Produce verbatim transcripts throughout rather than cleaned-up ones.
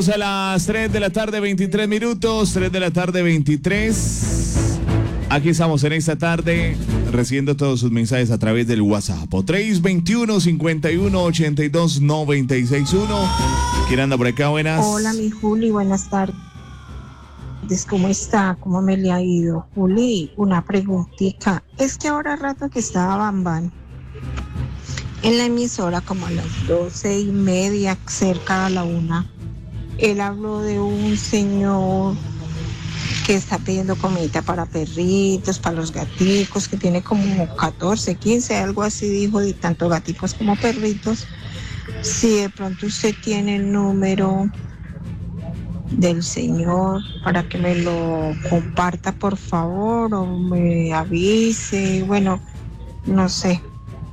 A las tres de la tarde, veintitrés minutos, tres de la tarde, veintitrés. Aquí estamos en esta tarde, recibiendo todos sus mensajes a través del WhatsApp. tres veintiuno, cincuenta y uno, ochenta y dos, noventa y seis uno. ¿Quién anda por acá? Buenas. Hola, mi Juli, buenas tardes. ¿Cómo está? ¿Cómo me le ha ido? Juli, una preguntita. Es que ahora rato que estaba Bambán en la emisora, como a las doce y media, cerca a la una. Él habló de un señor que está pidiendo comida para perritos, para los gaticos, que tiene como catorce, quince, algo así dijo, de tanto gaticos como perritos. Si de pronto usted tiene el número del señor para que me lo comparta, por favor, o me avise, bueno, no sé,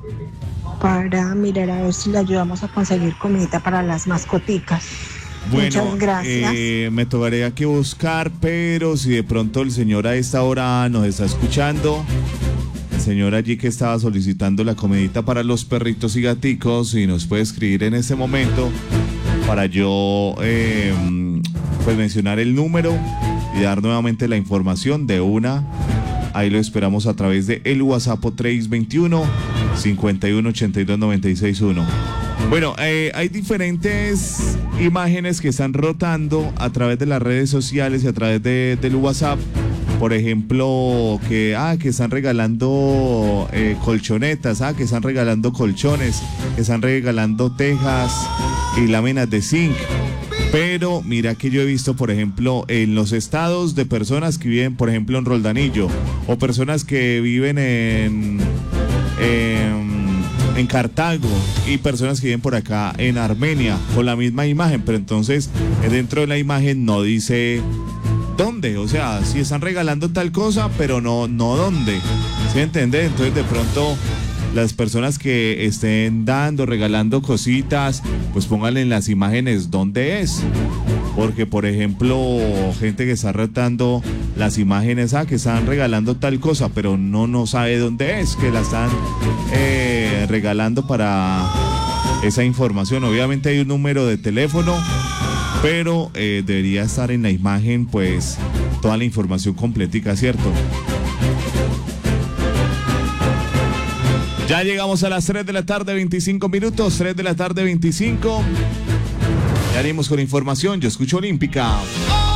para mirar a ver si le ayudamos a conseguir comida para las mascoticas. Bueno, muchas gracias. Eh, me tocaría que buscar, pero si de pronto el señor a esta hora nos está escuchando, el señor allí que estaba solicitando la comidita para los perritos y gaticos, y nos puede escribir en este momento para yo eh, pues mencionar el número y dar nuevamente la información de una. Ahí lo esperamos a través de el WhatsApp tres veintiuno, cincuenta y uno, ochenta y dos, noventa y seis uno. Bueno, eh, hay diferentes imágenes que están rotando a través de las redes sociales y a través de, del WhatsApp. Por ejemplo, que, ah, que están regalando eh, colchonetas, ah, que están regalando colchones, que están regalando tejas y láminas de zinc. Pero mira que yo he visto, por ejemplo, en los estados de personas que viven, por ejemplo, en Roldanillo, o personas que viven en... en en Cartago, y personas que viven por acá en Armenia con la misma imagen, pero entonces dentro de la imagen no dice dónde, o sea, si están regalando tal cosa, pero no, no dónde, ¿sí me entiende? Entonces de pronto las personas que estén dando, regalando cositas, pues pónganle en las imágenes dónde es. Porque, por ejemplo, gente que está rotando las imágenes, ah, que están regalando tal cosa, pero no, no sabe dónde es, que la están eh, regalando para esa información. Obviamente hay un número de teléfono, pero eh, debería estar en la imagen, pues, toda la información completica, ¿cierto? Ya llegamos a las tres de la tarde, veinticinco minutos, tres de la tarde, veinticinco. Ya haremos con información. Yo escucho Olímpica.